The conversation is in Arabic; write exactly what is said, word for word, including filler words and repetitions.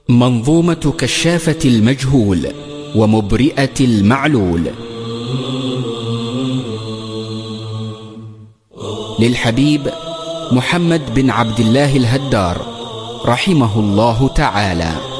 منظومة كشافة المجهول ومبرئة المعلول للحبيب محمد بن عبد الله الهدار رحمه الله تعالى.